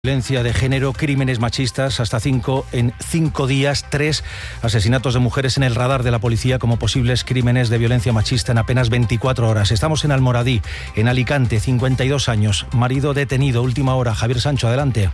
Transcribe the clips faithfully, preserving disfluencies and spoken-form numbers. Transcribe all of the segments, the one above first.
Violencia de género, crímenes machistas, hasta cinco en cinco días, tres asesinatos de mujeres en el radar de la policía como posibles crímenes de violencia machista en apenas veinticuatro horas. Estamos en Almoradí, en Alicante, cincuenta y dos años, marido detenido, última hora. Javier Sancho, adelante.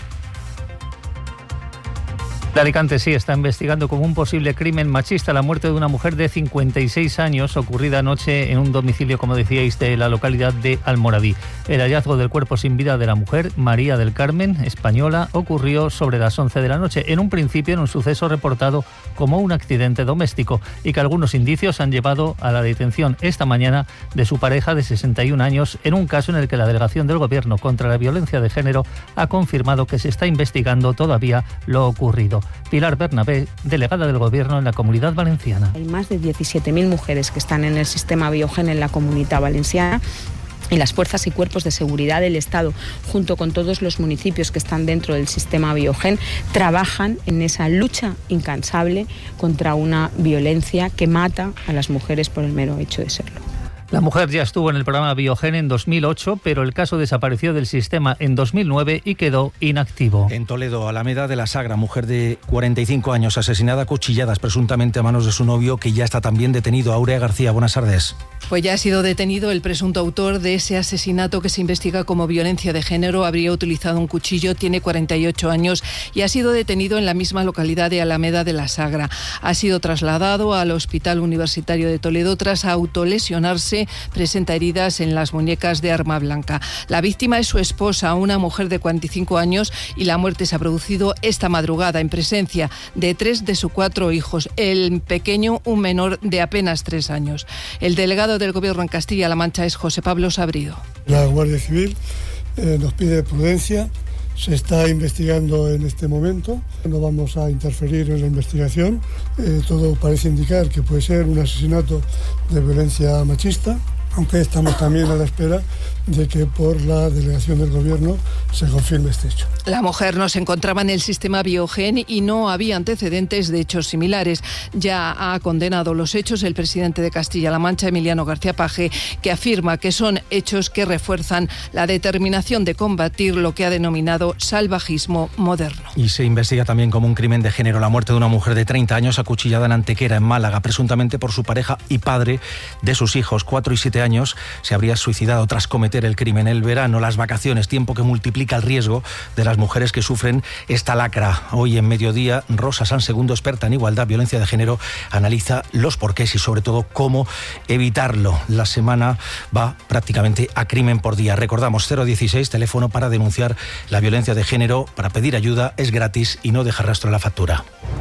De Alicante sí está investigando como un posible crimen machista la muerte de una mujer de cincuenta y seis años ocurrida anoche en un domicilio, como decíais, de la localidad de Almoradí. El hallazgo del cuerpo sin vida de la mujer, María del Carmen, española, ocurrió sobre las once de la noche, en un principio en un suceso reportado como un accidente doméstico y que algunos indicios han llevado a la detención esta mañana de su pareja de sesenta y un años en un caso en el que la Delegación del Gobierno contra la Violencia de Género ha confirmado que se está investigando todavía lo ocurrido. Pilar Bernabé, delegada del Gobierno en la Comunidad Valenciana. Hay más de diecisiete mil mujeres que están en el sistema Biogen en la Comunidad Valenciana. Y las fuerzas y cuerpos de seguridad del Estado, junto con todos los municipios que están dentro del sistema Biogen, trabajan en esa lucha incansable contra una violencia que mata a las mujeres por el mero hecho de serlo. La mujer ya estuvo en el programa Biogen en dos mil ocho, pero el caso desapareció del sistema en dos mil nueve y quedó inactivo. En Toledo, Alameda de la Sagra, mujer de cuarenta y cinco años, asesinada a cuchilladas, presuntamente a manos de su novio, que ya está también detenido. Aurea García, buenas tardes. Pues ya ha sido detenido el presunto autor de ese asesinato que se investiga como violencia de género. Habría utilizado un cuchillo, tiene cuarenta y ocho años y ha sido detenido en la misma localidad de Alameda de la Sagra. Ha sido trasladado al Hospital Universitario de Toledo tras autolesionarse. Presenta heridas en las muñecas de arma blanca. La víctima es su esposa, una mujer de cuarenta y cinco años, y la muerte se ha producido esta madrugada en presencia de tres de sus cuatro hijos. El pequeño, un menor de apenas tres años. El delegado del Gobierno en Castilla-La Mancha es José Pablo Sabrido. La Guardia Civil eh, nos pide prudencia. Se está investigando en este momento, no vamos a interferir en la investigación. Eh, todo parece indicar que puede ser un asesinato de violencia machista, aunque estamos también a la espera de que por la delegación del Gobierno se confirme este hecho. La mujer no se encontraba en el sistema Biogen y no había antecedentes de hechos similares. Ya ha condenado los hechos el presidente de Castilla-La Mancha, Emiliano García Paje, que afirma que son hechos que refuerzan la determinación de combatir lo que ha denominado salvajismo moderno. Y se investiga también como un crimen de género la muerte de una mujer de treinta años acuchillada en Antequera, en Málaga, presuntamente por su pareja y padre de sus hijos, cuatro y siete años. Se habría suicidado tras cometer el crimen. El verano, las vacaciones, tiempo que multiplica el riesgo de las mujeres que sufren esta lacra. Hoy en Mediodía, Rosa Sansegundo, experta en igualdad, violencia de género, analiza los porqués y sobre todo cómo evitarlo. La semana va prácticamente a crimen por día. Recordamos, cero dieciséis, teléfono para denunciar la violencia de género, para pedir ayuda, es gratis y no deja rastro en la factura.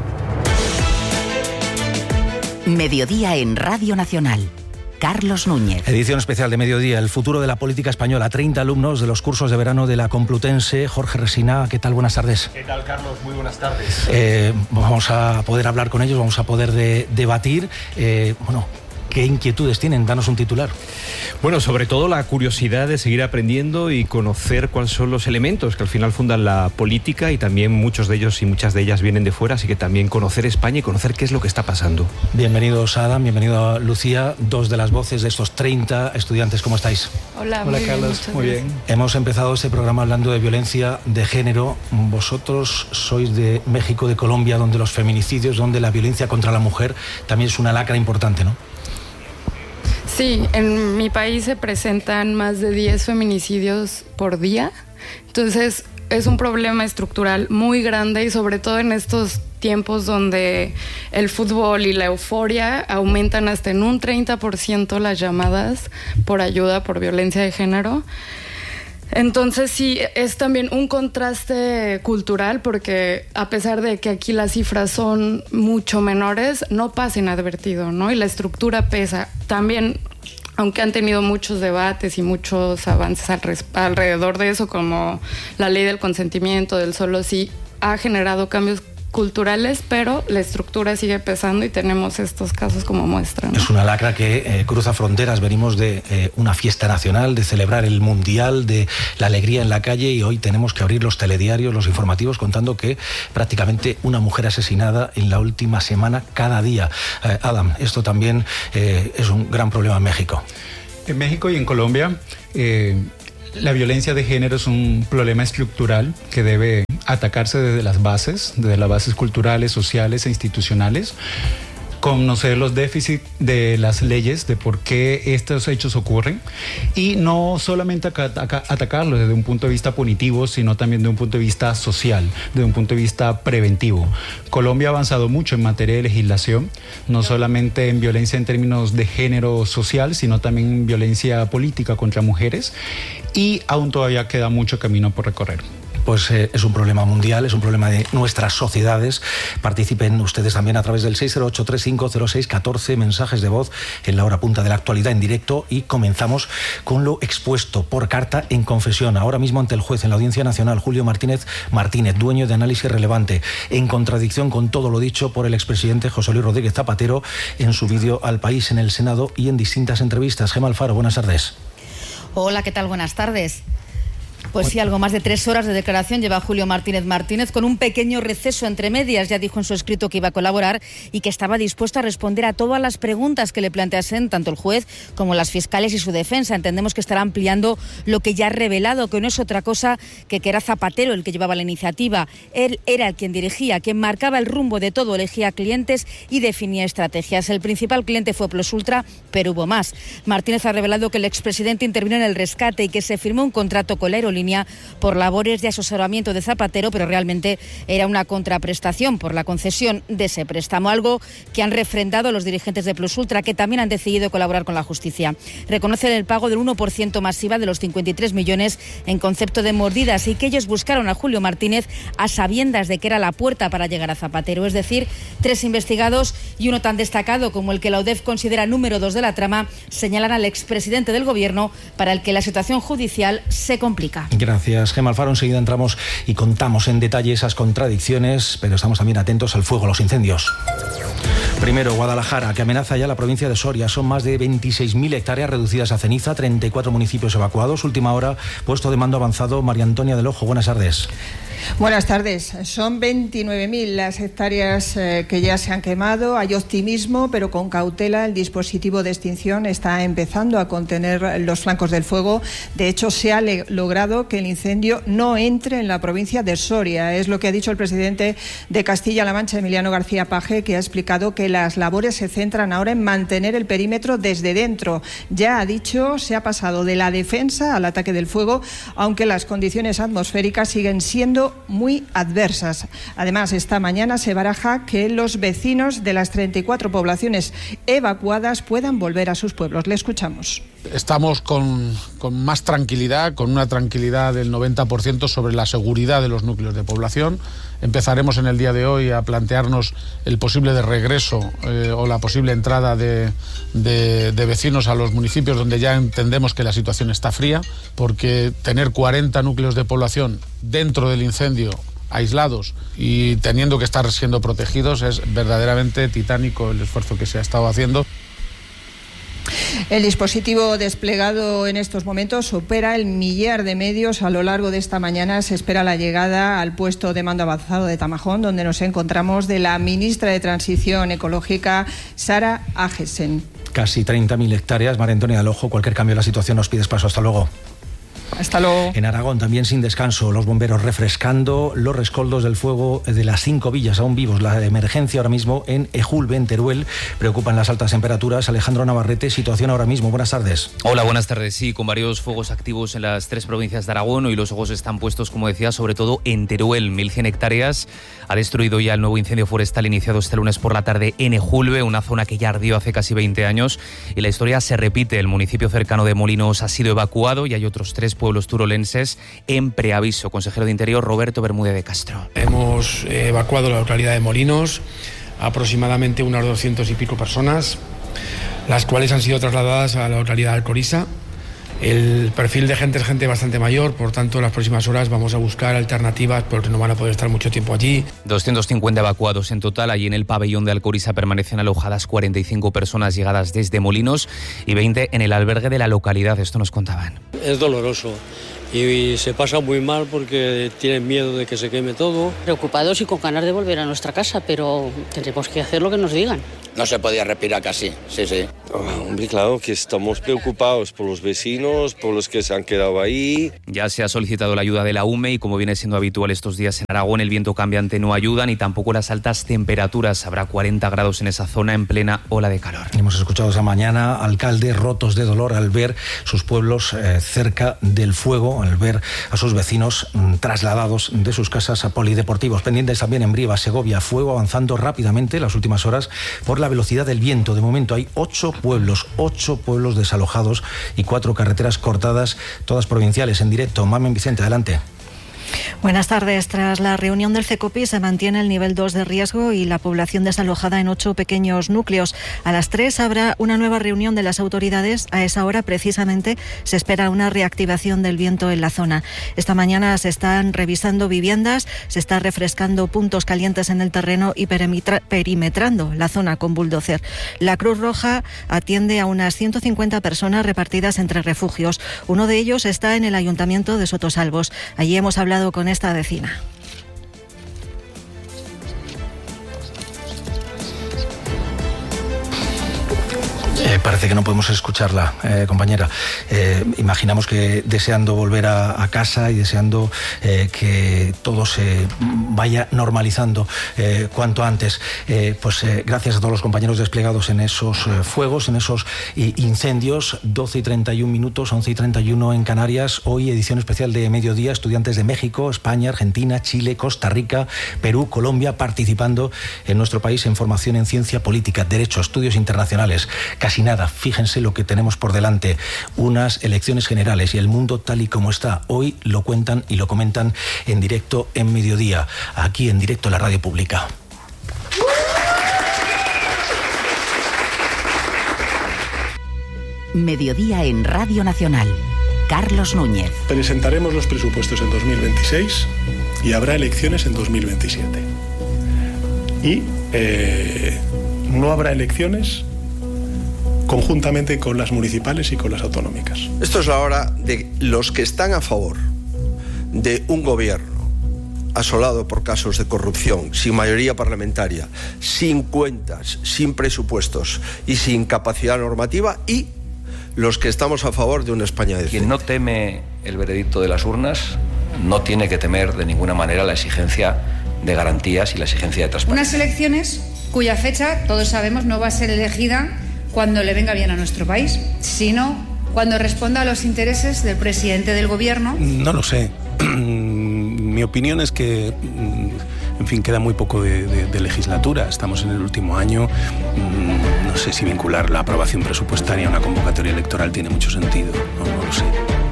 Mediodía en Radio Nacional. Carlos Núñez. Edición especial de Mediodía, el futuro de la política española. treinta alumnos de los cursos de verano de la Complutense. Jorge Resina, ¿qué tal? Buenas tardes. ¿Qué tal, Carlos? Muy buenas tardes. Eh, vamos a poder hablar con ellos, vamos a poder de, debatir. Eh, bueno, ¿qué inquietudes tienen? Danos un titular. Bueno, sobre todo la curiosidad de seguir aprendiendo y conocer cuáles son los elementos que al final fundan la política, y también muchos de ellos y muchas de ellas vienen de fuera, así que también conocer España y conocer qué es lo que está pasando. Bienvenidos, Adam, bienvenido, Lucía, dos de las voces de estos treinta estudiantes. ¿Cómo estáis? Hola, Hola muy Carlos, bien, muy bien. Hemos empezado este programa hablando de violencia de género. Vosotros sois de México, de Colombia, donde los feminicidios, donde la violencia contra la mujer también es una lacra importante, ¿no? Sí, en mi país se presentan más de diez feminicidios por día, entonces es un problema estructural muy grande, y sobre todo en estos tiempos donde el fútbol y la euforia aumentan hasta en un treinta por ciento las llamadas por ayuda por violencia de género. Entonces sí, es también un contraste cultural, porque a pesar de que aquí las cifras son mucho menores, no pasa inadvertido, ¿no? Y la estructura pesa. También, aunque han tenido muchos debates y muchos avances alrededor de eso, como la ley del consentimiento, del solo sí, ha generado cambios culturales, pero la estructura sigue pesando y tenemos estos casos como muestra, ¿no? Es una lacra que eh, cruza fronteras. Venimos de eh, una fiesta nacional, de celebrar el Mundial, de la alegría en la calle, y hoy tenemos que abrir los telediarios, los informativos, contando que prácticamente una mujer asesinada en la última semana cada día. Eh, Adam, esto también eh, es un gran problema en México. En México y en Colombia, eh, La violencia de género es un problema estructural que debe atacarse desde las bases, desde las bases culturales, sociales e institucionales. Conocer los déficits de las leyes, de por qué estos hechos ocurren y no solamente atacarlos desde un punto de vista punitivo, sino también desde un punto de vista social, desde un punto de vista preventivo. Colombia ha avanzado mucho en materia de legislación, no solamente en violencia en términos de género social, sino también en violencia política contra mujeres, y aún todavía queda mucho camino por recorrer. Pues eh, es un problema mundial, es un problema de nuestras sociedades. Participen ustedes también a través del seis cero ocho, tres cinco cero seis, uno cuatro, mensajes de voz en la hora punta de la actualidad en directo, y comenzamos con lo expuesto por carta en confesión. Ahora mismo ante el juez en la Audiencia Nacional, Julio Martínez Martínez, dueño de Análisis Relevante, en contradicción con todo lo dicho por el expresidente José Luis Rodríguez Zapatero en su vídeo al País, en el Senado y en distintas entrevistas. Gemma Alfaro, buenas tardes. Hola, ¿qué tal? Buenas tardes. Pues sí, algo más de tres horas de declaración lleva Julio Martínez Martínez, con un pequeño receso entre medias. Ya dijo en su escrito que iba a colaborar y que estaba dispuesto a responder a todas las preguntas que le planteasen tanto el juez como las fiscales y su defensa. Entendemos que estará ampliando lo que ya ha revelado, que no es otra cosa que que era Zapatero el que llevaba la iniciativa. Él era el quien dirigía, quien marcaba el rumbo de todo, elegía clientes y definía estrategias. El principal cliente fue Plus Ultra, pero hubo más. Martínez ha revelado que el expresidente intervino en el rescate y que se firmó un contrato con la aerolínea por labores de asesoramiento de Zapatero, pero realmente era una contraprestación por la concesión de ese préstamo, algo que han refrendado los dirigentes de Plus Ultra, que también han decidido colaborar con la justicia. Reconocen el pago del uno por ciento masiva de los cincuenta y tres millones en concepto de mordidas, y que ellos buscaron a Julio Martínez a sabiendas de que era la puerta para llegar a Zapatero. Es decir, tres investigados y uno tan destacado como el que la U D E F considera número dos de la trama señalan al expresidente del Gobierno, para el que la situación judicial se complica. Gracias, Gemma Alfaro. Enseguida entramos y contamos en detalle esas contradicciones, pero estamos también atentos al fuego, a los incendios. Primero, Guadalajara, que amenaza ya la provincia de Soria. Son más de veintiséis mil hectáreas reducidas a ceniza, treinta y cuatro municipios evacuados. Última hora, puesto de mando avanzado. María Antonia del Ojo, buenas tardes. Buenas tardes. Son veintinueve mil las hectáreas eh, que ya se han quemado. Hay optimismo, pero con cautela. El dispositivo de extinción está empezando a contener los flancos del fuego. De hecho, se ha logrado que el incendio no entre en la provincia de Soria. Es lo que ha dicho el presidente de Castilla-La Mancha, Emiliano García Paje, que ha explicado que las labores se centran ahora en mantener el perímetro desde dentro. Ya ha dicho, se ha pasado de la defensa al ataque del fuego, aunque las condiciones atmosféricas siguen siendo muy adversas. Además, esta mañana se baraja que los vecinos de las treinta y cuatro poblaciones evacuadas puedan volver a sus pueblos. Le escuchamos. Estamos con, con más tranquilidad, con una tranquilidad del noventa por ciento sobre la seguridad de los núcleos de población. Empezaremos en el día de hoy a plantearnos el posible de regreso eh, o la posible entrada de, de, de vecinos a los municipios donde ya entendemos que la situación está fría, porque tener cuarenta núcleos de población dentro del incendio, aislados y teniendo que estar siendo protegidos, es verdaderamente titánico el esfuerzo que se ha estado haciendo. El dispositivo desplegado en estos momentos supera el millar de medios. A lo largo de esta mañana se espera la llegada al puesto de mando avanzado de Tamajón, donde nos encontramos, de la ministra de Transición Ecológica, Sara Agesen. Casi treinta mil hectáreas. María Antonia del Ojo, cualquier cambio en la situación nos pides paso. Hasta luego. Hasta luego. En Aragón también sin descanso, los bomberos refrescando los rescoldos del fuego de las cinco villas aún vivos. La emergencia ahora mismo en Ejulbe, en Teruel. Preocupan las altas temperaturas. Alejandro Navarrete, situación ahora mismo. Buenas tardes. Hola, buenas tardes. Sí, con varios fuegos activos en las tres provincias de Aragón. Hoy los ojos están puestos, como decía, sobre todo en Teruel. mil cien hectáreas ha destruido ya el nuevo incendio forestal iniciado este lunes por la tarde en Ejulbe, una zona que ya ardió hace casi veinte años. Y la historia se repite. El municipio cercano de Molinos ha sido evacuado y hay otros tres pueblos turolenses en preaviso. Consejero de Interior, Roberto Bermúdez de Castro. Hemos evacuado la localidad de Molinos, aproximadamente unas doscientas y pico personas, las cuales han sido trasladadas a la localidad de Alcoriza. El perfil de gente es gente bastante mayor, por tanto, en las próximas horas vamos a buscar alternativas porque no van a poder estar mucho tiempo allí. doscientos cincuenta evacuados en total. Allí en el pabellón de Alcoriza permanecen alojadas cuarenta y cinco personas llegadas desde Molinos y veinte en el albergue de la localidad. Esto nos contaban. Es doloroso y se pasa muy mal porque tienen miedo de que se queme todo. Preocupados y con ganas de volver a nuestra casa, pero tenemos que hacer lo que nos digan. No se podía respirar casi, sí, sí. Oh, hombre, claro que estamos preocupados por los vecinos, por los que se han quedado ahí. Ya se ha solicitado la ayuda de la U M E y, como viene siendo habitual estos días en Aragón, el viento cambiante no ayuda ni tampoco las altas temperaturas. Habrá cuarenta grados en esa zona en plena ola de calor. Hemos escuchado esa mañana alcaldes rotos de dolor al ver sus pueblos eh, cerca del fuego, al ver a sus vecinos mm, trasladados de sus casas a polideportivos. Pendientes también en Brieva, Segovia, fuego avanzando rápidamente en las últimas horas por la velocidad del viento. De momento hay ocho pueblos, ocho pueblos desalojados y cuatro carreteras cortadas, todas provinciales. En directo, Mamen Vicente, adelante. Buenas tardes. Tras la reunión del CECOPI se mantiene el nivel dos de riesgo y la población desalojada en ocho pequeños núcleos. A las tres habrá una nueva reunión de las autoridades. A esa hora, precisamente, se espera una reactivación del viento en la zona. Esta mañana se están revisando viviendas, se está refrescando puntos calientes en el terreno y perimetrando la zona con bulldozer. La Cruz Roja atiende a unas ciento cincuenta personas repartidas entre refugios. Uno de ellos está en el Ayuntamiento de Sotosalvos. Allí hemos hablado con esta vecina. Eh, parece que no podemos escucharla, eh, compañera. Eh, imaginamos que deseando volver a, a casa y deseando eh, que todo se vaya normalizando eh, cuanto antes. Eh, pues eh, gracias a todos los compañeros desplegados en esos eh, fuegos, en esos eh, incendios. doce y treinta y un minutos, once y treinta y uno en Canarias. Hoy edición especial de Mediodía. Estudiantes de México, España, Argentina, Chile, Costa Rica, Perú, Colombia, participando en nuestro país en formación en ciencia política, derecho, estudios internacionales. Casi nada, fíjense lo que tenemos por delante, unas elecciones generales y el mundo tal y como está. Hoy lo cuentan y lo comentan en directo en Mediodía, aquí en directo en la radio pública. Mediodía en Radio Nacional. Carlos Núñez. Presentaremos los presupuestos en dos mil veintiséis y habrá elecciones en dos mil veintisiete. Y eh, no habrá elecciones conjuntamente con las municipales y con las autonómicas. Esto es la hora de los que están a favor de un gobierno asolado por casos de corrupción, sin mayoría parlamentaria, sin cuentas, sin presupuestos y sin capacidad normativa, y los que estamos a favor de una España decente. Quien no teme el veredicto de las urnas no tiene que temer de ninguna manera la exigencia de garantías y la exigencia de transparencia. Unas elecciones cuya fecha, todos sabemos, no va a ser elegida cuando le venga bien a nuestro país, sino cuando responda a los intereses del presidente del gobierno. No lo sé. Mi opinión es que, en fin, queda muy poco de, de, de legislatura. Estamos en el último año. No sé si vincular la aprobación presupuestaria a una convocatoria electoral tiene mucho sentido. No, no lo sé.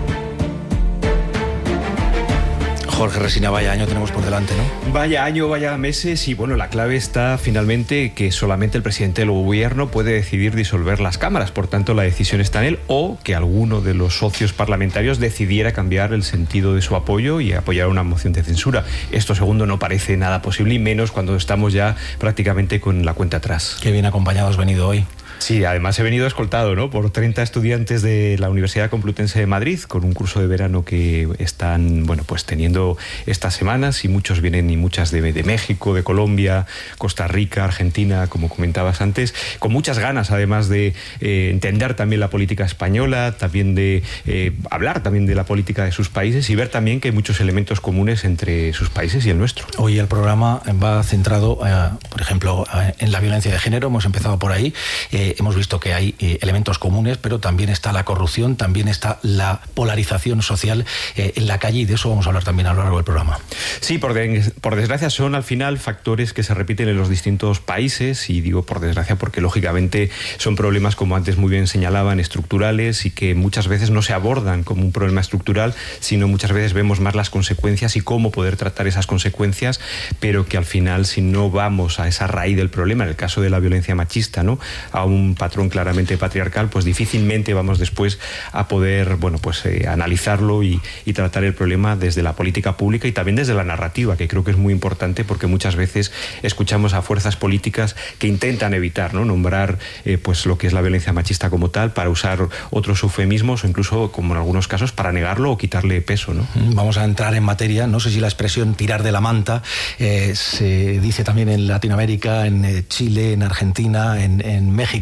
Jorge Resina, vaya año tenemos por delante, ¿no? Vaya año, vaya meses, y bueno, la clave está finalmente que solamente el presidente del gobierno puede decidir disolver las cámaras, por tanto la decisión está en él, o que alguno de los socios parlamentarios decidiera cambiar el sentido de su apoyo y apoyar una moción de censura. Esto segundo no parece nada posible, y menos cuando estamos ya prácticamente con la cuenta atrás. Qué bien acompañado has venido hoy. Sí, además he venido escoltado, ¿no?, por treinta estudiantes de la Universidad Complutense de Madrid, con un curso de verano que están, bueno, pues teniendo estas semanas, y muchos vienen, y muchas de, de México, de Colombia, Costa Rica, Argentina, como comentabas antes, con muchas ganas además de eh, entender también la política española, también de eh, hablar también de la política de sus países y ver también que hay muchos elementos comunes entre sus países y el nuestro. Hoy el programa va centrado, eh, por ejemplo, eh, en la violencia de género. Hemos empezado por ahí. Eh, hemos visto que hay eh, elementos comunes, pero también está la corrupción, también está la polarización social eh, en la calle, y de eso vamos a hablar también a lo largo del programa. Sí, por, de, por desgracia son al final factores que se repiten en los distintos países, y digo por desgracia porque lógicamente son problemas, como antes muy bien señalaban, estructurales, y que muchas veces no se abordan como un problema estructural, sino muchas veces vemos más las consecuencias y cómo poder tratar esas consecuencias, pero que al final, si no vamos a esa raíz del problema, en el caso de la violencia machista, ¿no?, a un patrón claramente patriarcal, pues difícilmente vamos después a poder, bueno, pues eh, analizarlo y, y tratar el problema desde la política pública y también desde la narrativa, que creo que es muy importante, porque muchas veces escuchamos a fuerzas políticas que intentan evitar, ¿no?, nombrar eh, pues lo que es la violencia machista como tal, para usar otros eufemismos, o incluso, como en algunos casos, para negarlo o quitarle peso, ¿no? Vamos a entrar en materia. No sé si la expresión tirar de la manta eh, se dice también en Latinoamérica, en eh, Chile, en Argentina, en, en México.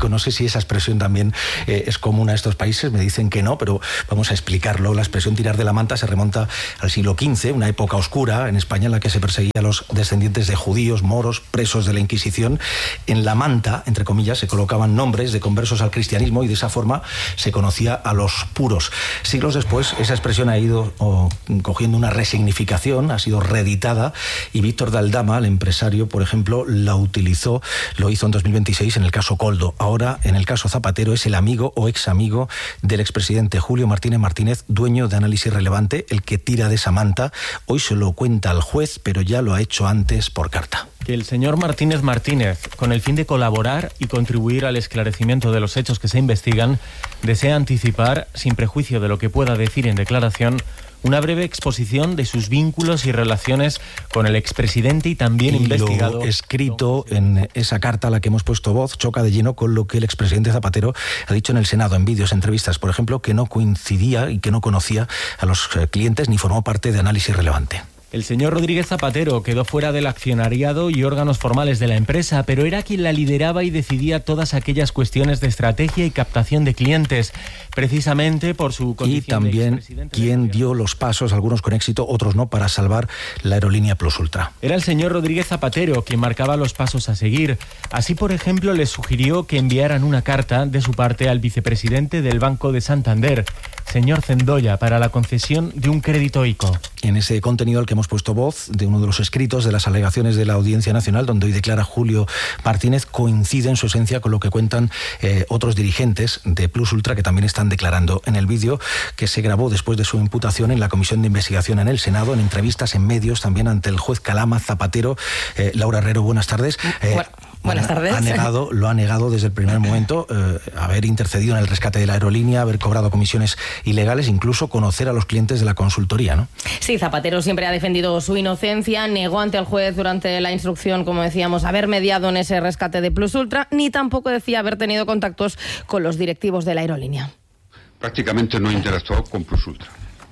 político. No sé si esa expresión también eh, es común a estos países, me dicen que no, pero vamos a explicarlo. La expresión tirar de la manta se remonta al siglo quince, una época oscura en España en la que se perseguía a los descendientes de judíos, moros, presos de la Inquisición. En la manta, entre comillas, se colocaban nombres de conversos al cristianismo y de esa forma se conocía a los puros. Siglos después, esa expresión ha ido oh, cogiendo una resignificación, ha sido reeditada, y Víctor de Aldama, el empresario, por ejemplo, la utilizó, lo hizo en dos mil veintiséis en el caso Coldo. Ahora, en el caso Zapatero, es el amigo o ex amigo del expresidente Julio Martínez Martínez, dueño de Análisis Relevante, el que tira de esa manta. Hoy se lo cuenta al juez, pero ya lo ha hecho antes por carta. Que el señor Martínez Martínez, con el fin de colaborar y contribuir al esclarecimiento de los hechos que se investigan, desea anticipar, sin prejuicio de lo que pueda decir en declaración, una breve exposición de sus vínculos y relaciones con el expresidente y también y investigado. Lo escrito en esa carta a la que hemos puesto voz choca de lleno con lo que el expresidente Zapatero ha dicho en el Senado, en vídeos, entrevistas, por ejemplo, que no coincidía y que no conocía a los clientes ni formó parte de Análisis Relevante. El señor Rodríguez Zapatero quedó fuera del accionariado y órganos formales de la empresa, pero era quien la lideraba y decidía todas aquellas cuestiones de estrategia y captación de clientes, precisamente por su condición. Y también quien dio los pasos, algunos con éxito, otros no, para salvar la aerolínea Plus Ultra. Era el señor Rodríguez Zapatero quien marcaba los pasos a seguir. Así, por ejemplo, les sugirió que enviaran una carta de su parte al vicepresidente del Banco de Santander, señor Zendoya, para la concesión de un crédito ICO. En ese contenido al que hemos puesto voz, de uno de los escritos de las alegaciones de la Audiencia Nacional, donde hoy declara Julio Martínez, coincide en su esencia con lo que cuentan eh, otros dirigentes de Plus Ultra que también están declarando en el vídeo que se grabó después de su imputación en la Comisión de Investigación en el Senado, en entrevistas en medios, también ante el juez Calama, Zapatero. Eh, Laura Herrero, buenas tardes. Eh, bueno. Buenas tardes. Ha negado, lo ha negado desde el primer momento, eh, haber intercedido en el rescate de la aerolínea, haber cobrado comisiones ilegales, incluso conocer a los clientes de la consultoría, ¿no? Sí, Zapatero siempre ha defendido su inocencia, negó ante el juez durante la instrucción, como decíamos, haber mediado en ese rescate de Plus Ultra, ni tampoco decía haber tenido contactos con los directivos de la aerolínea. Prácticamente no he interactuado con Plus Ultra.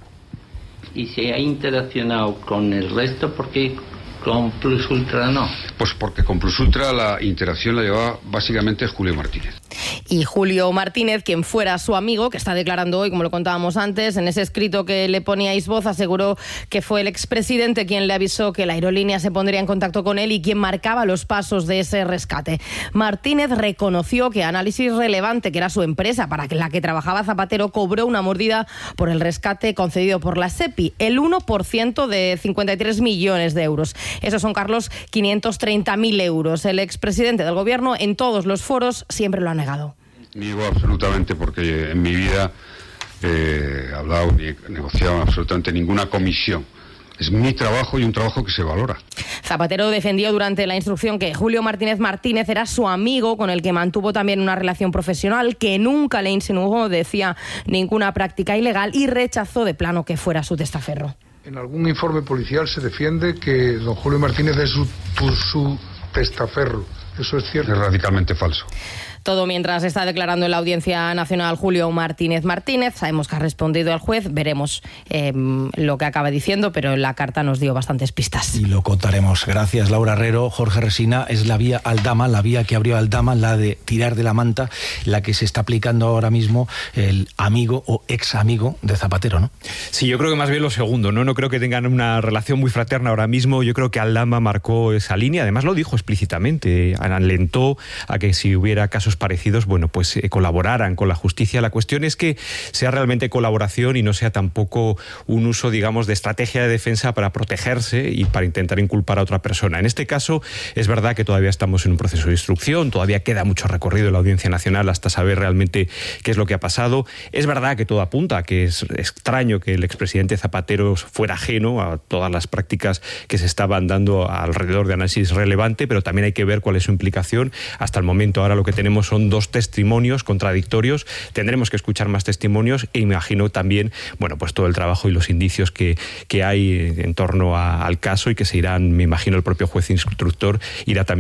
¿Y se ha interaccionado con el resto? Porque con Plus Ultra no. Pues porque con Plus Ultra la interacción la llevaba básicamente Julio Martínez. Y Julio Martínez, quien fuera su amigo, que está declarando hoy, como lo contábamos antes, en ese escrito que le poníais voz, aseguró que fue el expresidente quien le avisó que la aerolínea se pondría en contacto con él y quien marcaba los pasos de ese rescate. Martínez reconoció que Análisis Relevante, que era su empresa para la que trabajaba Zapatero, cobró una mordida por el rescate concedido por la SEPI, el uno por ciento de cincuenta y tres millones de euros. Esos son, Carlos, quinientos treinta mil euros. El expresidente del gobierno en todos los foros siempre lo ha negado. Niego absolutamente, porque en mi vida eh, he hablado ni he negociado absolutamente ninguna comisión. Es mi trabajo y un trabajo que se valora. Zapatero defendió durante la instrucción que Julio Martínez Martínez era su amigo, con el que mantuvo también una relación profesional, que nunca le insinuó, decía, ninguna práctica ilegal, y rechazó de plano que fuera su testaferro. En algún informe policial se defiende que don Julio Martínez es su, su testaferro. ¿Eso es cierto? Es radicalmente falso. Todo mientras está declarando en la Audiencia Nacional Julio Martínez Martínez. Sabemos que ha respondido al juez, veremos eh, lo que acaba diciendo, pero en la carta nos dio bastantes pistas. Y lo contaremos. Gracias, Laura Herrero. Jorge Resina, es la vía Aldama, la vía que abrió Aldama, la de tirar de la manta, la que se está aplicando ahora mismo el amigo o ex amigo de Zapatero, ¿no? Sí, yo creo que más bien lo segundo, ¿no? No creo que tengan una relación muy fraterna ahora mismo. Yo creo que Aldama marcó esa línea, además lo dijo explícitamente, alentó a que si hubiera casos parecidos, bueno, pues eh, colaboraran con la justicia. La cuestión es que sea realmente colaboración y no sea tampoco un uso, digamos, de estrategia de defensa para protegerse y para intentar inculpar a otra persona. En este caso, es verdad que todavía estamos en un proceso de instrucción, todavía queda mucho recorrido en la Audiencia Nacional hasta saber realmente qué es lo que ha pasado. Es verdad que todo apunta a que es extraño que el expresidente Zapatero fuera ajeno a todas las prácticas que se estaban dando alrededor de Análisis Relevante, pero también hay que ver cuál es su implicación. Hasta el momento ahora lo que tenemos son dos testimonios contradictorios. Tendremos que escuchar más testimonios e imagino también, bueno, pues todo el trabajo y los indicios que, que hay en torno a, al caso y que se irán, me imagino el propio juez instructor irá también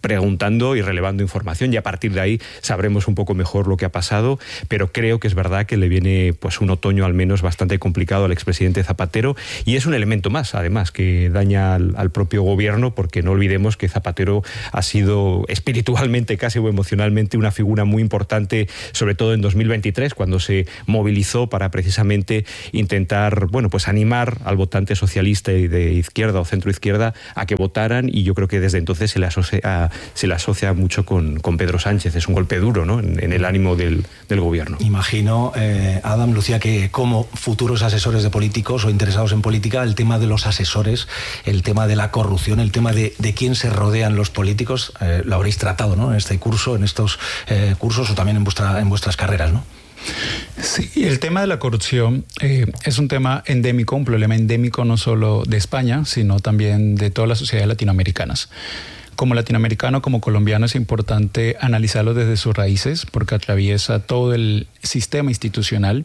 preguntando y relevando información, y a partir de ahí sabremos un poco mejor lo que ha pasado, pero creo que es verdad que le viene pues un otoño al menos bastante complicado al expresidente Zapatero, y es un elemento más, además, que daña al, al propio gobierno, porque no olvidemos que Zapatero ha sido espiritualmente casi o emocionalmente una figura muy importante, sobre todo en dos mil veintitrés, cuando se movilizó para precisamente intentar, bueno, pues animar al votante socialista y de izquierda o centroizquierda a que votaran, y yo creo que desde entonces se le asocia, se le asocia mucho con, con Pedro Sánchez. Es un golpe duro, ¿no?, en, en el ánimo del, del gobierno. Imagino, eh, Adam, Lucía, que como futuros asesores de políticos o interesados en política, el tema de los asesores, el tema de la corrupción, el tema de, de quién se rodean los políticos, eh, lo habréis tratado, ¿no?, en este curso, en estos eh, cursos o también en, vuestra, en vuestras carreras, ¿no? Sí, el tema de la corrupción eh, es un tema endémico, un problema endémico no solo de España, sino también de todas las sociedades latinoamericanas. Como latinoamericano, como colombiano, es importante analizarlo desde sus raíces, porque atraviesa todo el sistema institucional.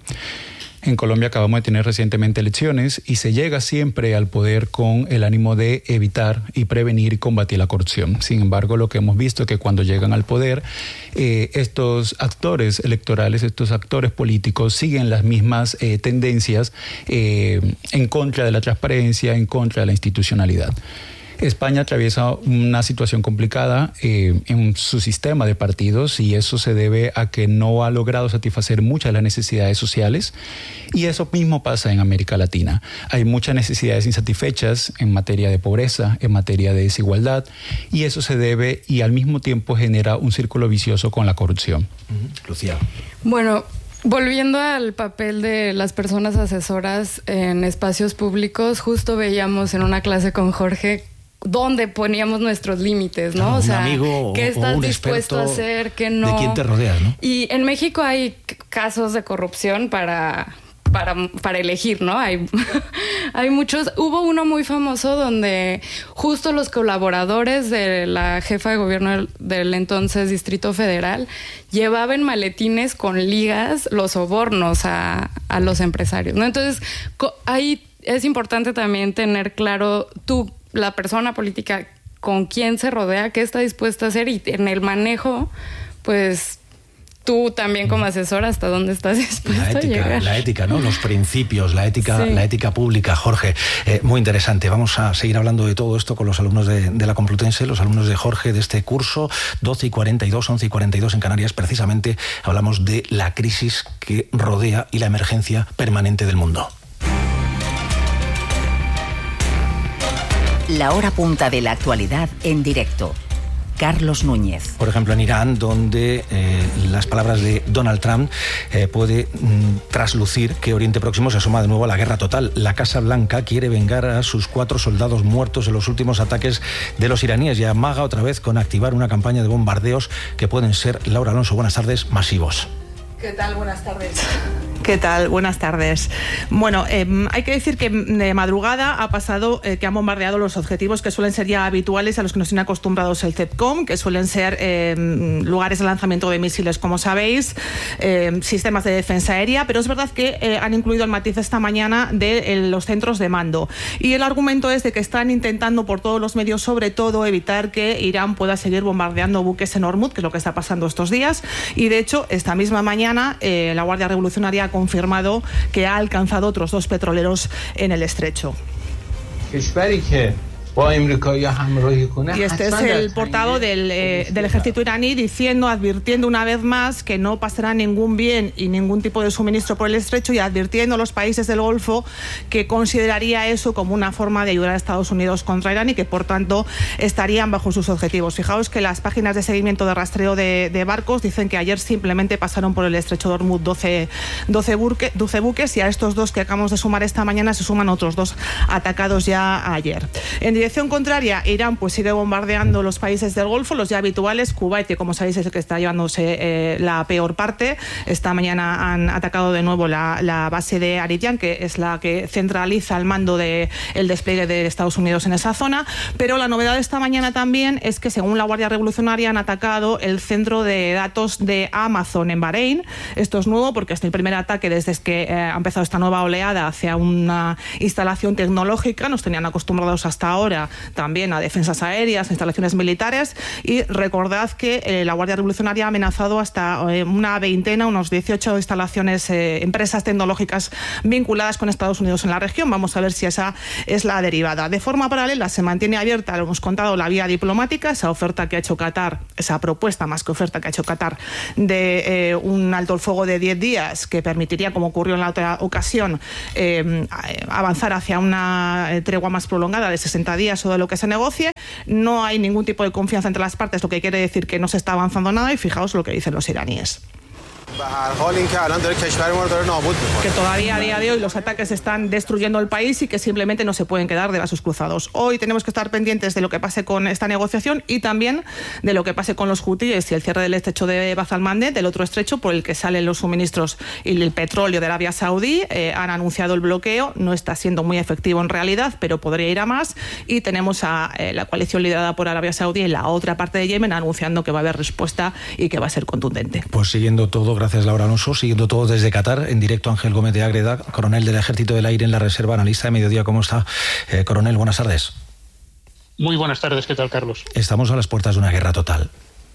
En Colombia acabamos de tener recientemente elecciones y se llega siempre al poder con el ánimo de evitar y prevenir y combatir la corrupción. Sin embargo, lo que hemos visto es que cuando llegan al poder, eh, estos actores electorales, estos actores políticos siguen las mismas eh, tendencias eh, en contra de la transparencia, en contra de la institucionalidad. España atraviesa una situación complicada eh, en su sistema de partidos, y eso se debe a que no ha logrado satisfacer muchas de las necesidades sociales, y eso mismo pasa en América Latina. Hay muchas necesidades insatisfechas en materia de pobreza, en materia de desigualdad, y eso se debe y al mismo tiempo genera un círculo vicioso con la corrupción. Uh-huh. Lucía. Bueno, volviendo al papel de las personas asesoras en espacios públicos, justo veíamos en una clase con Jorge dónde poníamos nuestros límites, ¿no? Claro, o sea, un amigo ¿qué estás dispuesto a hacer? ¿Qué no? ¿De quién te rodeas, no? Y en México hay casos de corrupción para, para, para elegir, ¿no? Hay, hay muchos. Hubo uno muy famoso donde justo los colaboradores de la jefa de gobierno del, del entonces Distrito Federal llevaban maletines con ligas los sobornos a, a los empresarios, ¿no? Entonces, ahí es importante también tener claro tú, la persona política, con quién se rodea, qué está dispuesta a hacer, y en el manejo, pues tú también como asesor, hasta dónde estás dispuesta la ética, a llegar. La ética, ¿no? Los principios, la ética, sí. la ética pública. Jorge, eh, muy interesante. Vamos a seguir hablando de todo esto con los alumnos de, de la Complutense, los alumnos de Jorge de este curso, doce y cuarenta y dos, once y cuarenta y dos en Canarias. Precisamente hablamos de la crisis que rodea y la emergencia permanente del mundo. La hora punta de la actualidad en directo. Carlos Núñez. Por ejemplo, en Irán, donde eh, las palabras de Donald Trump eh, puede mm, traslucir que Oriente Próximo se asoma de nuevo a la guerra total. La Casa Blanca quiere vengar a sus cuatro soldados muertos en los últimos ataques de los iraníes y amaga otra vez con activar una campaña de bombardeos que pueden ser, Laura Alonso, buenas tardes, masivos. ¿Qué tal? Buenas tardes. ¿Qué tal? Buenas tardes. Bueno, eh, hay que decir que de madrugada ha pasado eh, que han bombardeado los objetivos que suelen ser ya habituales a los que nos tienen acostumbrados el CEPCOM, que suelen ser eh, lugares de lanzamiento de misiles, como sabéis, eh, sistemas de defensa aérea, pero es verdad que eh, han incluido el matiz esta mañana de eh, los centros de mando. Y el argumento es de que están intentando por todos los medios, sobre todo, evitar que Irán pueda seguir bombardeando buques en Hormuz, que es lo que está pasando estos días. Y de hecho, esta misma mañana eh, la Guardia Revolucionaria confirmado que ha alcanzado otros dos petroleros en el estrecho. Y este es el portavoz del, eh, del ejército iraní diciendo, advirtiendo una vez más que no pasará ningún bien y ningún tipo de suministro por el estrecho, y advirtiendo a los países del Golfo que consideraría eso como una forma de ayudar a Estados Unidos contra Irán y que por tanto estarían bajo sus objetivos. Fijaos que las páginas de seguimiento de rastreo de, de barcos dicen que ayer simplemente pasaron por el estrecho de Hormuz doce, doce, burque, doce buques, y a estos dos que acabamos de sumar esta mañana se suman otros dos atacados ya ayer. En dirección contraria, Irán pues sigue bombardeando los países del Golfo, los ya habituales. Kuwait, que como sabéis es el que está llevándose eh, la peor parte. Esta mañana han atacado de nuevo la, la base de Ariyan, que es la que centraliza el mando del de despliegue de Estados Unidos en esa zona. Pero la novedad de esta mañana también es que, según la Guardia Revolucionaria, han atacado el centro de datos de Amazon en Bahrein. Esto es nuevo porque es el primer ataque desde que eh, ha empezado esta nueva oleada hacia una instalación tecnológica. Nos tenían acostumbrados hasta ahora ahora también a defensas aéreas, instalaciones militares, y recordad que eh, la Guardia Revolucionaria ha amenazado hasta eh, una veintena, unos dieciocho instalaciones, eh, empresas tecnológicas vinculadas con Estados Unidos en la región. Vamos a ver si esa es la derivada. De forma paralela se mantiene abierta, lo hemos contado, la vía diplomática, esa oferta que ha hecho Qatar, esa propuesta más que oferta que ha hecho Qatar de eh, un alto el fuego de diez días que permitiría, como ocurrió en la otra ocasión, eh, avanzar hacia una tregua más prolongada de sesenta días o de lo que se negocie. No hay ningún tipo de confianza entre las partes, lo que quiere decir que no se está avanzando nada, y fijaos lo que dicen los iraníes. Que todavía a día de hoy los ataques están destruyendo el país y que simplemente no se pueden quedar de brazos cruzados. Hoy tenemos que estar pendientes de lo que pase con esta negociación y también de lo que pase con los hutíes y el cierre del estrecho de Bab al-Mandeb, del otro estrecho por el que salen los suministros y el petróleo de Arabia Saudí. Eh, han anunciado el bloqueo, no está siendo muy efectivo en realidad, pero podría ir a más. Y tenemos a eh, la coalición liderada por Arabia Saudí en la otra parte de Yemen anunciando que va a haber respuesta y que va a ser contundente. Pues siguiendo todo, gracias Laura Alonso, siguiendo todo desde Qatar, en directo Ángel Gómez de Ágreda, coronel del Ejército del Aire en la Reserva, analista de Mediodía. ¿Cómo está, eh, coronel? Buenas tardes. Muy buenas tardes, ¿qué tal, Carlos? Estamos a las puertas de una guerra total.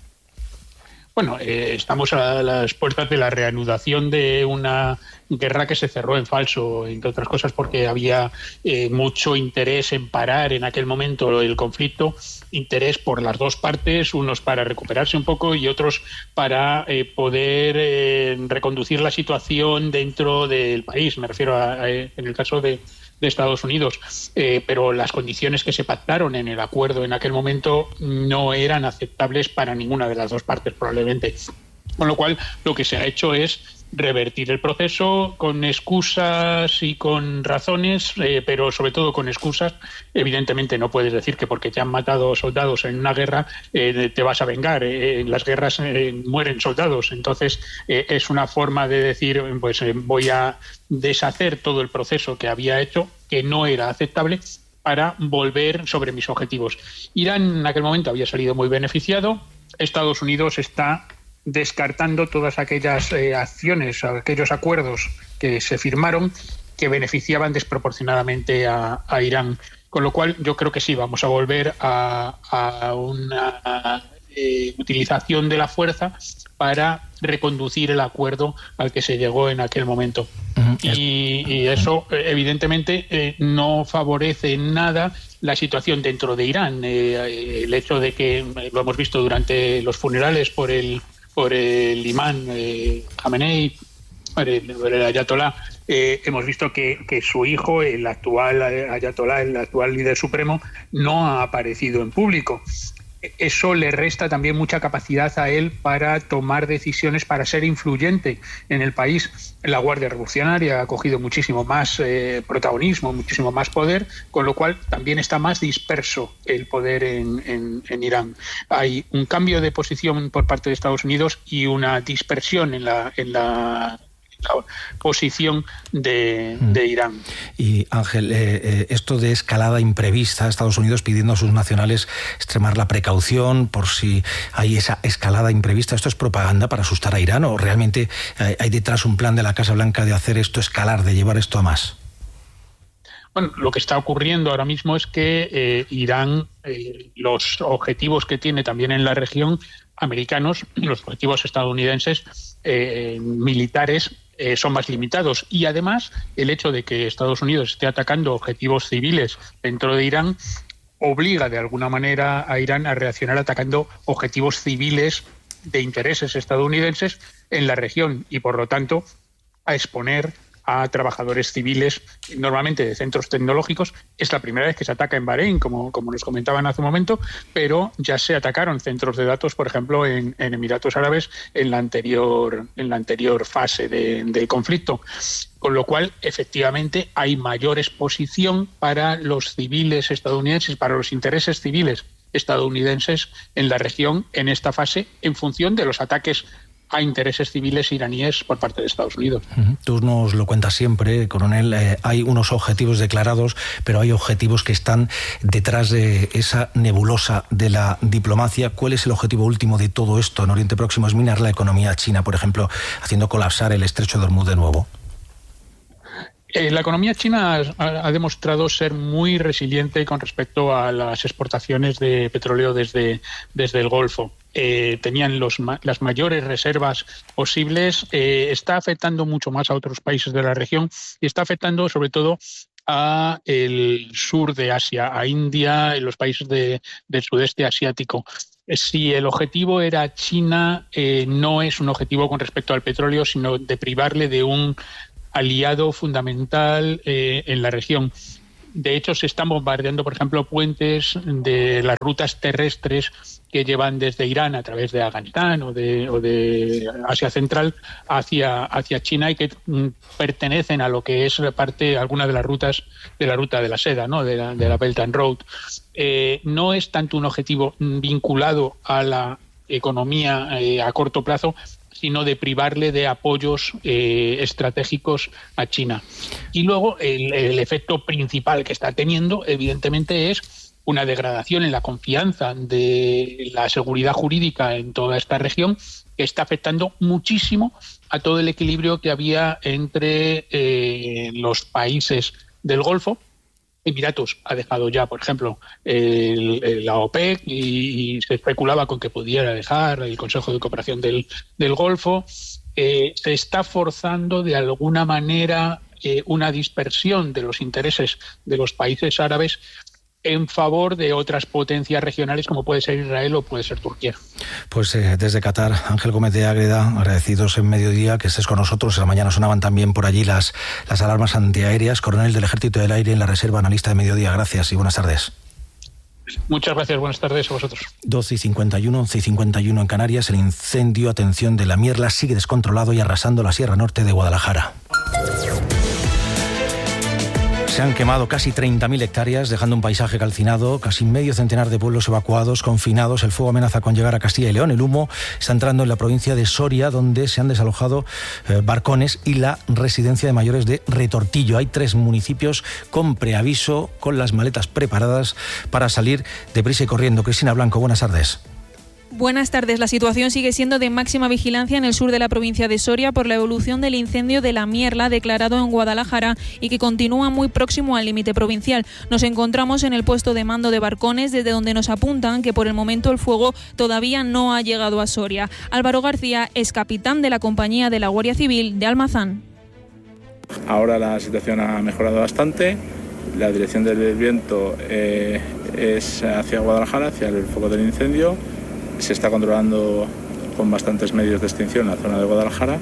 Bueno, eh, estamos a las puertas de la reanudación de una guerra que se cerró en falso, entre otras cosas porque había eh, mucho interés en parar en aquel momento el conflicto, interés por las dos partes, unos para recuperarse un poco y otros para eh, poder eh, reconducir la situación dentro del país. Me refiero a, a en el caso de de Estados Unidos, eh, pero las condiciones que se pactaron en el acuerdo en aquel momento no eran aceptables para ninguna de las dos partes probablemente. Con lo cual, lo que se ha hecho es revertir el proceso con excusas y con razones, eh, pero sobre todo con excusas. Evidentemente no puedes decir que porque te han matado soldados en una guerra eh, te vas a vengar. Eh, en las guerras eh, mueren soldados. Entonces eh, es una forma de decir, pues eh, voy a deshacer todo el proceso que había hecho, que no era aceptable, para volver sobre mis objetivos. Irán en aquel momento había salido muy beneficiado. Estados Unidos está descartando todas aquellas eh, acciones, aquellos acuerdos que se firmaron que beneficiaban desproporcionadamente a, a Irán. Con lo cual yo creo que sí, vamos a volver a, a una eh, utilización de la fuerza para reconducir el acuerdo al que se llegó en aquel momento. Uh-huh. Y, y eso, evidentemente, eh, no favorece en nada la situación dentro de Irán. Eh, el hecho de que, lo hemos visto durante los funerales por el por el imán eh, Khamenei, por el, por el ayatolá, eh, hemos visto que, que su hijo, el actual ayatolá, el actual líder supremo, no ha aparecido en público. Eso le resta también mucha capacidad a él para tomar decisiones, para ser influyente en el país. La Guardia Revolucionaria ha cogido muchísimo más eh, protagonismo, muchísimo más poder, con lo cual también está más disperso el poder en, en, en Irán. Hay un cambio de posición por parte de Estados Unidos y una dispersión en la, en la la posición de, de Irán. Y Ángel, eh, eh, esto de escalada imprevista, Estados Unidos pidiendo a sus nacionales extremar la precaución por si hay esa escalada imprevista, ¿esto es propaganda para asustar a Irán o realmente eh, hay detrás un plan de la Casa Blanca de hacer esto escalar, de llevar esto a más? Bueno, lo que está ocurriendo ahora mismo es que eh, Irán, eh, los objetivos que tiene también en la región, americanos, los objetivos estadounidenses eh, militares, eh, son más limitados. Y además, el hecho de que Estados Unidos esté atacando objetivos civiles dentro de Irán obliga de alguna manera a Irán a reaccionar atacando objetivos civiles de intereses estadounidenses en la región y, por lo tanto, a exponer a trabajadores civiles, normalmente de centros tecnológicos. Es la primera vez que se ataca en Bahrein, como, como nos comentaban hace un momento, pero ya se atacaron centros de datos, por ejemplo, en, en Emiratos Árabes en la anterior, en la anterior fase de, del conflicto. Con lo cual, efectivamente, hay mayor exposición para los civiles estadounidenses, para los intereses civiles estadounidenses en la región en esta fase, en función de los ataques a intereses civiles iraníes por parte de Estados Unidos. Tú nos lo cuentas siempre, coronel, eh, hay unos objetivos declarados, pero hay objetivos que están detrás de esa nebulosa de la diplomacia. ¿Cuál es el objetivo último de todo esto en Oriente Próximo? ¿Es minar la economía china, por ejemplo, haciendo colapsar el estrecho de Hormuz de nuevo? Eh, la economía china ha, ha demostrado ser muy resiliente con respecto a las exportaciones de petróleo desde, desde el Golfo. Eh, tenían los, las mayores reservas posibles. Eh, está afectando mucho más a otros países de la región y está afectando sobre todo a el sur de Asia, a India y los países de, del sudeste asiático. Si el objetivo era China, eh, no es un objetivo con respecto al petróleo, sino de privarle de un aliado fundamental eh, en la región. De hecho, se están bombardeando, por ejemplo, puentes de las rutas terrestres que llevan desde Irán a través de Afganistán o de, o de Asia Central hacia, hacia China y que mm, pertenecen a lo que es parte, alguna de las rutas de la ruta de la seda, ¿no? de, la, de la Belt and Road. Eh, no es tanto un objetivo vinculado a la economía eh, a corto plazo, sino de privarle de apoyos eh, estratégicos a China. Y luego el, el efecto principal que está teniendo, evidentemente, es una degradación en la confianza de la seguridad jurídica en toda esta región, que está afectando muchísimo a todo el equilibrio que había entre eh, los países del Golfo. Emiratos ha dejado ya, por ejemplo, el, el, la OPEC y, y se especulaba con que pudiera dejar el Consejo de Cooperación del, del Golfo. Eh, se está forzando de alguna manera eh, una dispersión de los intereses de los países árabes en favor de otras potencias regionales como puede ser Israel o puede ser Turquía. Pues eh, desde Qatar, Ángel Gómez de Ágreda, agradecidos en mediodía que estés con nosotros. En la mañana sonaban también por allí las, las alarmas antiaéreas. Coronel del Ejército del Aire en la Reserva, analista de mediodía. Gracias y buenas tardes. Muchas gracias, buenas tardes a vosotros. doce y cincuenta y uno, once y cincuenta y uno en Canarias. El incendio, atención, de la Mierla sigue descontrolado y arrasando la Sierra Norte de Guadalajara. Se han quemado casi treinta mil hectáreas, dejando un paisaje calcinado, casi medio centenar de pueblos evacuados, confinados. El fuego amenaza con llegar a Castilla y León. El humo está entrando en la provincia de Soria, donde se han desalojado eh, barcones y la residencia de mayores de Retortillo. Hay tres municipios con preaviso, con las maletas preparadas para salir deprisa y corriendo. Cristina Blanco, buenas tardes. Buenas tardes. La situación sigue siendo de máxima vigilancia en el sur de la provincia de Soria por la evolución del incendio de la Mierla declarado en Guadalajara y que continúa muy próximo al límite provincial. Nos encontramos en el puesto de mando de Barcones, desde donde nos apuntan que por el momento el fuego todavía no ha llegado a Soria. Álvaro García es capitán de la compañía de la Guardia Civil de Almazán. Ahora la situación ha mejorado bastante. La dirección del viento eh, es hacia Guadalajara, hacia el foco del incendio. Se está controlando con bastantes medios de extinción en la zona de Guadalajara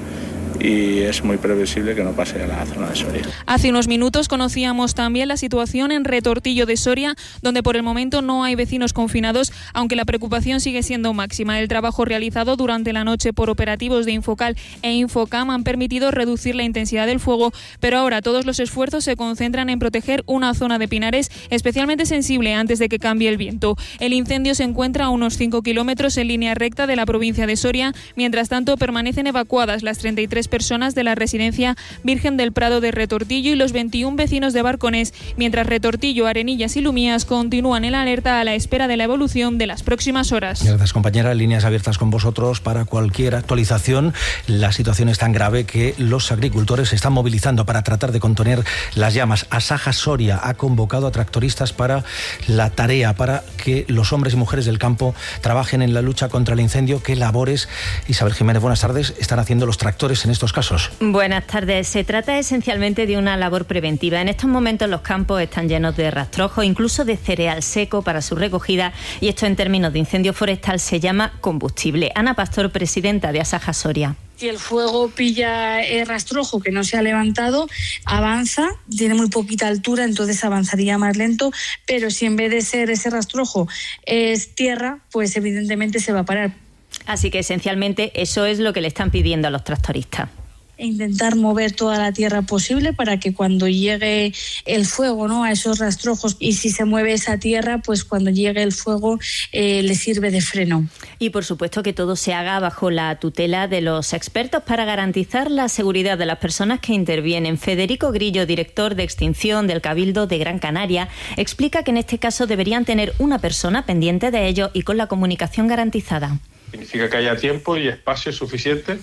y es muy previsible que no pase a la zona de Soria. Hace unos minutos conocíamos también la situación en Retortillo de Soria, donde por el momento no hay vecinos confinados, aunque la preocupación sigue siendo máxima. El trabajo realizado durante la noche por operativos de Infocal e Infocam han permitido reducir la intensidad del fuego, pero ahora todos los esfuerzos se concentran en proteger una zona de pinares especialmente sensible antes de que cambie el viento. El incendio se encuentra a unos cinco kilómetros en línea recta de la provincia de Soria. Mientras tanto, permanecen evacuadas las treinta y tres personas de la residencia Virgen del Prado de Retortillo y los veintiún vecinos de Barcones, mientras Retortillo, Arenillas y Lumías continúan en alerta a la espera de la evolución de las próximas horas. Gracias, compañera. Líneas abiertas con vosotros para cualquier actualización. La situación es tan grave que los agricultores se están movilizando para tratar de contener las llamas. Asaja Soria ha convocado a tractoristas para la tarea, para que los hombres y mujeres del campo trabajen en la lucha contra el incendio. ¿Qué labores, Isabel Jiménez, buenas tardes, están haciendo los tractores en estos casos? Buenas tardes. Se trata esencialmente de una labor preventiva. En estos momentos los campos están llenos de rastrojos, incluso de cereal seco para su recogida, y esto en términos de incendio forestal se llama combustible. Ana Pastor, presidenta de Asaja Soria. Si el fuego pilla el rastrojo que no se ha levantado, avanza, tiene muy poquita altura, entonces avanzaría más lento, pero si en vez de ser ese rastrojo es tierra, pues evidentemente se va a parar. Así que esencialmente eso es lo que le están pidiendo a los tractoristas. E intentar mover toda la tierra posible para que cuando llegue el fuego, ¿no?, a esos rastrojos, y si se mueve esa tierra, pues cuando llegue el fuego eh, le sirve de freno. Y por supuesto que todo se haga bajo la tutela de los expertos para garantizar la seguridad de las personas que intervienen. Federico Grillo, director de extinción del Cabildo de Gran Canaria, explica que en este caso deberían tener una persona pendiente de ello y con la comunicación garantizada. Significa que haya tiempo y espacio suficiente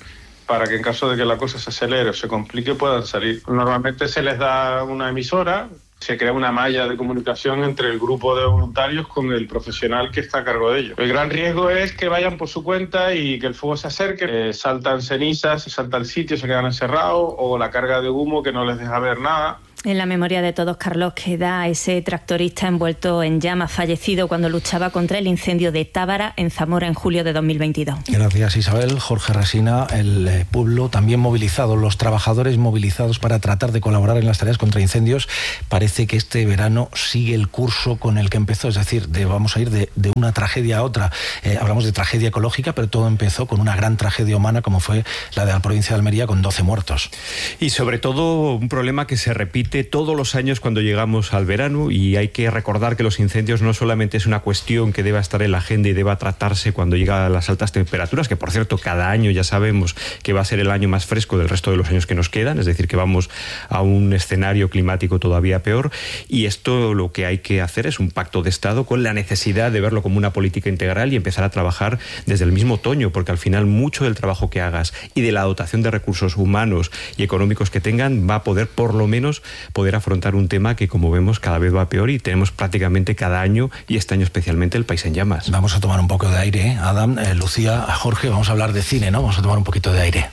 para que en caso de que la cosa se acelere o se complique puedan salir. Normalmente se les da una emisora, se crea una malla de comunicación entre el grupo de voluntarios con el profesional que está a cargo de ellos. El gran riesgo es que vayan por su cuenta y que el fuego se acerque, eh, saltan cenizas, se salta el sitio, se quedan encerrados, o la carga de humo que no les deja ver nada. En la memoria de todos, Carlos, queda ese tractorista envuelto en llamas, fallecido cuando luchaba contra el incendio de Tábara, en Zamora, en julio de dos mil veintidós. Gracias, Isabel. Jorge Resina, el pueblo también movilizado, los trabajadores movilizados para tratar de colaborar en las tareas contra incendios. Parece que este verano sigue el curso con el que empezó, es decir, de, vamos a ir de, de una tragedia a otra. Eh, hablamos de tragedia ecológica, pero todo empezó con una gran tragedia humana como fue la de la provincia de Almería, con doce muertos. Y sobre todo un problema que se repite todos los años cuando llegamos al verano, y hay que recordar que los incendios no solamente es una cuestión que deba estar en la agenda y deba tratarse cuando llegan las altas temperaturas, que por cierto cada año ya sabemos que va a ser el año más fresco del resto de los años que nos quedan, es decir, que vamos a un escenario climático todavía peor, y esto lo que hay que hacer es un pacto de Estado con la necesidad de verlo como una política integral y empezar a trabajar desde el mismo otoño, porque al final mucho del trabajo que hagas y de la dotación de recursos humanos y económicos que tengan va a poder por lo menos poder afrontar un tema que, como vemos, cada vez va peor, y tenemos prácticamente cada año, y este año especialmente, el país en llamas. Vamos a tomar un poco de aire, ¿eh? Adam, eh, Lucía, Jorge, vamos a hablar de cine, ¿no? Vamos a tomar un poquito de aire.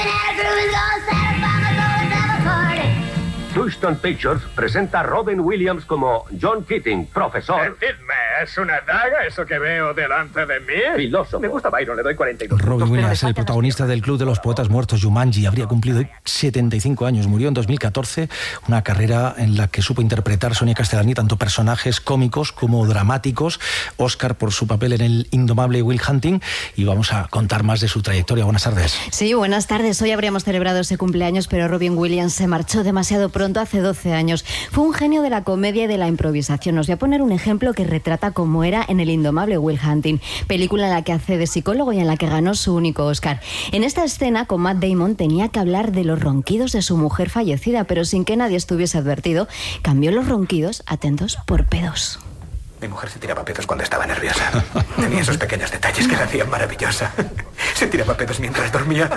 Houston Pictures presenta a Robin Williams como John Keating, profesor. Decidme, ¿es una daga eso que veo delante de mí? Filósofo. Me gusta Byron, le doy cuarenta y dos. Robin Williams, el protagonista del Club de los Poetas Muertos, Jumanji, habría cumplido setenta y cinco años. Murió en dos mil catorce, una carrera en la que supo interpretar Sonia Castellani tanto personajes cómicos como dramáticos. Oscar por su papel en el indomable Will Hunting, y vamos a contar más de su trayectoria. Buenas tardes. Sí, buenas tardes. Hoy habríamos celebrado ese cumpleaños, pero Robin Williams se marchó demasiado pronto, hace doce años. Fue un genio de la comedia y de la improvisación. Os voy a poner un ejemplo que retrata cómo era en el indomable Will Hunting, película en la que hace de psicólogo y en la que ganó su único Oscar. En esta escena, con Matt Damon, tenía que hablar de los ronquidos de su mujer fallecida, pero sin que nadie estuviese advertido, cambió los ronquidos, atentos, por pedos. Mi mujer se tiraba pedos cuando estaba nerviosa. Tenía esos pequeños detalles que la hacían maravillosa. Se tiraba pedos mientras dormía.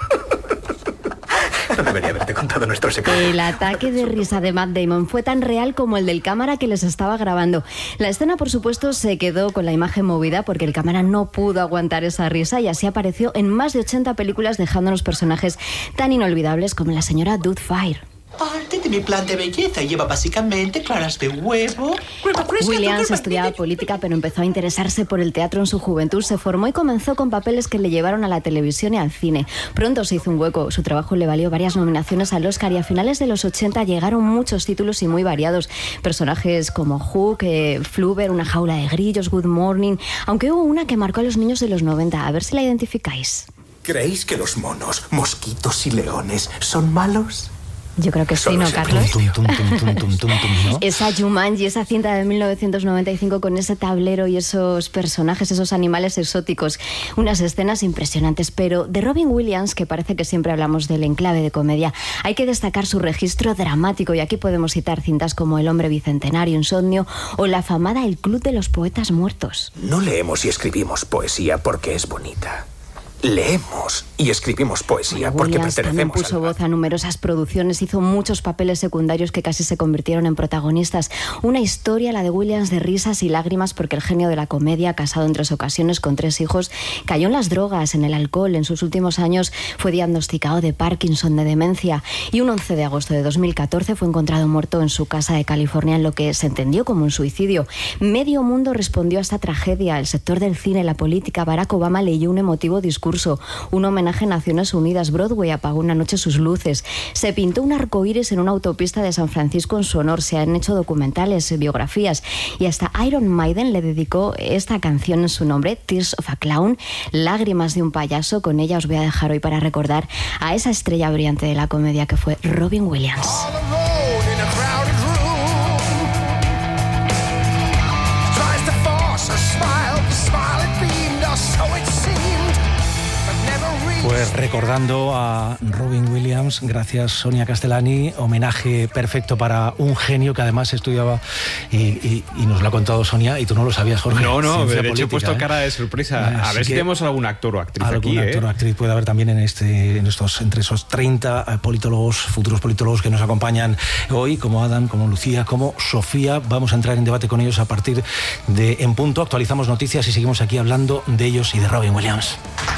No debería haberte contado nuestro secreto. El ataque de risa de Matt Damon fue tan real como el del cámara que les estaba grabando. La escena, por supuesto, se quedó con la imagen movida porque el cámara no pudo aguantar esa risa, y así apareció en más de ochenta películas, dejándonos personajes tan inolvidables como la señora Doubtfire. Parte de mi plan de belleza lleva básicamente claras de huevo. Williams estudiaba política, pero empezó a interesarse por el teatro en su juventud. Se formó y comenzó con papeles que le llevaron a la televisión y al cine. Pronto se hizo un hueco. Su trabajo le valió varias nominaciones al Oscar, y a finales de los ochenta llegaron muchos títulos y muy variados. Personajes como Hook, eh, Flubber, Una jaula de grillos, Good Morning, aunque hubo una que marcó a los niños de los noventa. A ver si la identificáis. ¿Creéis que los monos, mosquitos y leones son malos? Yo creo que sí, ¿no, Carlos? Tum, tum, tum, tum, tum, tum, ¿no? Esa Jumanji, esa cinta de mil novecientos noventa y cinco con ese tablero y esos personajes, esos animales exóticos. Unas escenas impresionantes, pero de Robin Williams, que parece que siempre hablamos del enclave de comedia, hay que destacar su registro dramático, y aquí podemos citar cintas como El hombre bicentenario, Insomnio, o la afamada El club de los poetas muertos. No leemos y escribimos poesía porque es bonita. Leemos y escribimos poesía porque Williams también pertenecemos puso al... voz a numerosas producciones, hizo muchos papeles secundarios que casi se convirtieron en protagonistas. Una historia, la de Williams, de risas y lágrimas, porque el genio de la comedia, casado en tres ocasiones con tres hijos, cayó en las drogas, en el alcohol. En sus últimos años fue diagnosticado de Parkinson, de demencia, y un once de agosto de dos mil catorce fue encontrado muerto en su casa de California, en lo que se entendió como un suicidio. Medio mundo respondió a esta tragedia. El sector del cine, la política. Barack Obama leyó un emotivo discurso, un homenaje a Naciones Unidas. Broadway apagó una noche sus luces. Se pintó un arcoíris en una autopista de San Francisco en su honor. Se han hecho documentales, biografías, y hasta Iron Maiden le dedicó esta canción en su nombre, Tears of a Clown, Lágrimas de un payaso. Con ella os voy a dejar hoy para recordar a esa estrella brillante de la comedia que fue Robin Williams. A smile, the smile it beamed, or so it seemed, but never reached. Pues recordando a Robin Williams, gracias Sonia Castellani, homenaje perfecto para un genio que además estudiaba y, y, y nos lo ha contado Sonia y tú no lo sabías, Jorge. No, no, Ciencia de hecho política, he puesto ¿eh? cara de sorpresa. Así a ver si que tenemos algún actor o actriz algún aquí. actor ¿eh? o actriz puede haber también en este, en estos, entre esos treinta politólogos, futuros politólogos que nos acompañan hoy, como Adam, como Lucía, como Sofía. Vamos a entrar en debate con ellos a partir de En Punto. Actualizamos noticias y seguimos aquí hablando de ellos y de Robin Williams.